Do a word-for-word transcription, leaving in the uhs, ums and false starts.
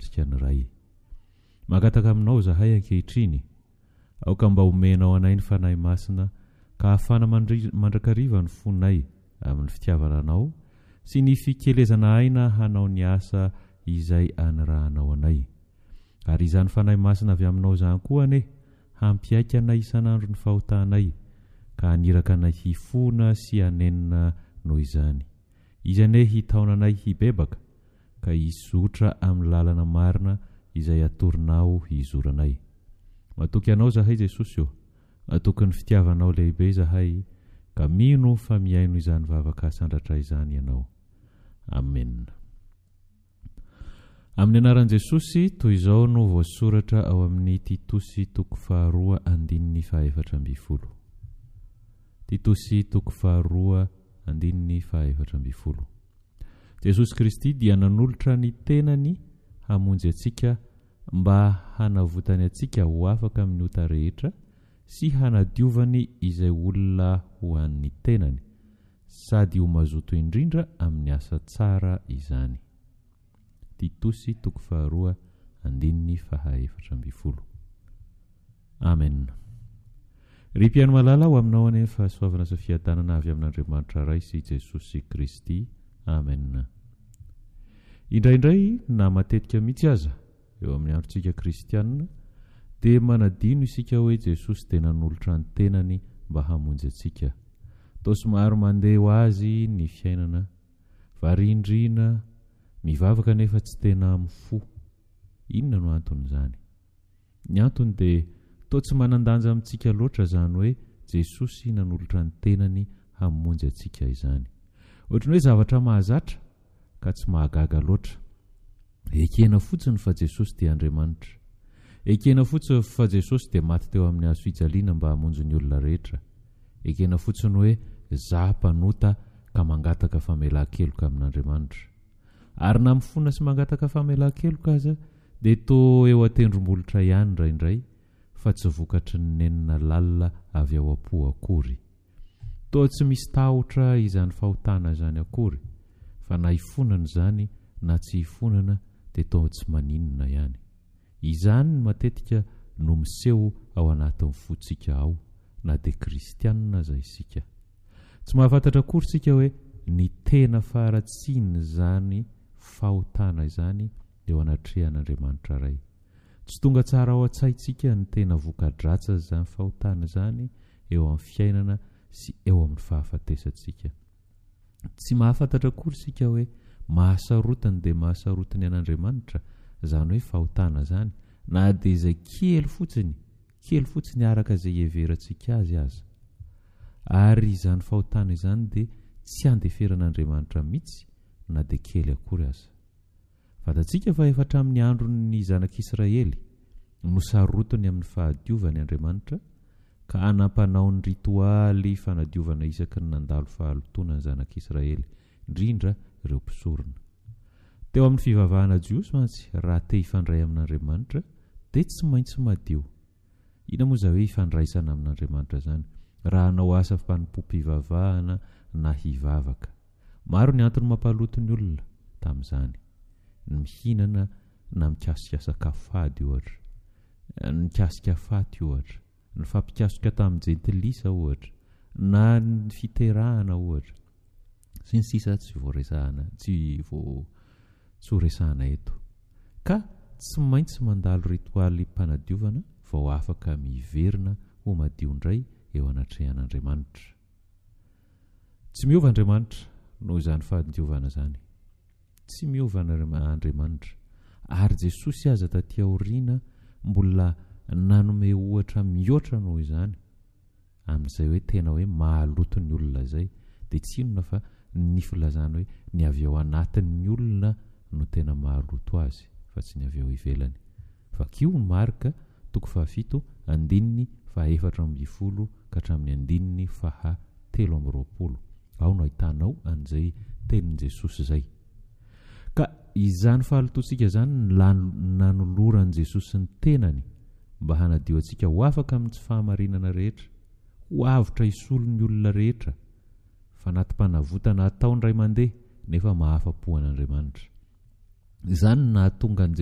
marika ny ray. Magataka aminao zahay ankehitriny, aoka mba omenao anay ny fanahy masina ka ahafana mandrakariva ny fonay amin'ny fitiavana anao sy ny fikelezana aina hanao ny asa izay anirahanao anay. Ary izany fanahy masina avy aminao zany koa ane hampiaika anay isan'andro ny fahotanay ka haniraka anay hifona sy hanenina noho izany. Izy ane hitaona anay hibebaka ka hizotra amin'ny lalana marina izay atoronao hizoranay. Matoky anao zahay Jesosy io, matoky ny fitiavanao lehibe zahay ka mino fa miaino izany vavaka sandratra izany ianao. Amen. Amin'ny anaran'i Jesosy toy izao no voasoratra ao amin'ny Titosy toko faharoa andininy fahaefatra amby folo. Titosy toko faharoa andininy fahaefatra amby folo. Jesosy Kristy dia nanolotra ny tenany hamonjy atsika mba hanavotany atsika ho afaka amin'ny ota rehetra sy hanadiovany izay olona ho an'ny tenany sady ho mazoto indrindra amin'ny asa tsara izany. Titosy toko faharoa andininy fahaefatra amby folo. Amen. Ry-piano malala ho aminao ane fahasoavana sy fiadanana avy amin'Andriamanitra ray sy Jesosy Kristy. Amen. Indraindray na matetika mihitsy aza eo amin'ny androntsika kristianina dia manadino isika hoe Jesosy dia nanolotra ny tenany mba hamonjy atsika. Toa somary mandeha ho azy ny fiainana, varindrina, mivavaka nefa tsy tena mifo. Inona no anton'izany? Ny antony dia toa tsy manandanja amintsika loatra zany hoe Jesosy nanolotra ny tenany hamonjy atsika izany. Ohatrany hoe zavatra mahazatra ka tsy mahagaga loatra. Ekena fotsiny fa Jesosy dia Andriamanitra. Ekena fotsiny fa Jesosy dia maty teo amin'ny hazo fijaliana mba hamonjy ny olona rehetra. Ekena fotsiny hoe zaho mpanota ka mangataka famelan-keloka amin'Andriamanitra. Ary na mifona sy mangataka famelan-keloka aza dia toa eo atendrombohitra ihany indraindray fa tsy vokatry ny nenina lalina avy ao am-po akory. Toa tsy misy tahotra izany fahotana izany akory, fa na hifonana izany na tsy hifonana dia toa tsy maninona ihany. Izany matetika no miseho ao anatin'ny fotsika ao, na dia kristianina aza isika. Tsy mahafantatra akory sika hoe ny tena faratsiny izany fahotana izany eo anatrehan'Andriamanitra ray. Tsy tonga tsara ao an-tsaintsika ny tena voka-dratsa izany fahotana izany eo amin'ny fiainana sy eo amin'ny fahafatesantsika. Tsy mahafantatra akory sika hoe mahasarotany dia mahasarotany an'Andriamanitra izany hoe fahotana izany, na dia izay kely fotsiny, kely fotsiny araka izay heverantsika azy aza. Ary izany fahotana izany dia tsy andeferan'Andriamanitra mihitsy na dia kely akory aza. Fantatsika fa efa hatramin'ny andron'ny zanak'Israely no sarotony amin'ny fahadiovany Andriamanitra ka anampanao ny ritoaly fanadiovana isaky ny nandalo fahalotona ny zanak'Israely, indrindra ireo mpisorona. Teo amin'ny fivavahana jiosy mantsy raha te hifandray amin'Andriamanitra dia tsy maintsy madio. Ina moa izany hoe hifandraisana amin'Andriamanitra izany? Raha hanao asa mpanompo-pivavahana na hivavaka. Maro ny antony mampaloto ny olona tamin'izany. Ny mihinana na mikasika sakafady ohatra, ny mikasika faty ohatra, ny fampikasika tamin'ny jentilisa ohatra, na ny fiterahana ohatra. Sy ny sisa tsy voaresahana, tsy vo tsy horesahana eto. Ka tsy maintsy mandalo ritoaly mpanadiovana vao afaka miverina ho madio indray eo anatrehan'Andriamanitra. Tsy miova Andriamanitra noho izany fahadiovana izany. Tsy miova Andriamanitra. Ary Jesosy aza taty aoriana mbola nanome ohatra mihoatra noho izany, amin'izay hoe tena hoe mahaloto ny olona izay, dia tsy inona fa ny filazana hoe ny avy ao anatin'ny olona no tena mahaloto azy, fa tsy ny avy ao ivelany. Fa kio ny marika toko fahafito andininy fahaefatra amby folo ka hatramin'ny andininy faha telo amby roapolo. Ao no ahitanao an'izay tenin'i Jesosy izay. Ka izany fahalototsika izany nanoloran'i Jesosy ny tenany mba hanadio antsika ho afaka amin'ny tsy fahamarinana rehetra, ho avotra hisolo ny olona rehetra, fa natim-panavotana ataony ray mandeha nefa mahafa-po an'Andriamanitra. Izany nahatonga